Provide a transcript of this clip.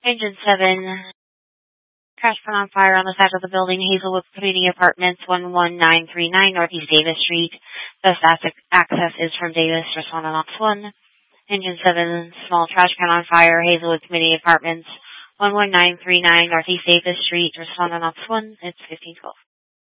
Engine 7, crash put on fire on the side of the building, Hazelwood Community Apartments, 11939 Northeast Davis Street. Best access is from Davis, respond on Ops 1. Engine 7, small trash can on fire, Hazelwood Community Apartments, 11939 Northeast Davis Street, respond on Ops 1. It's 1512.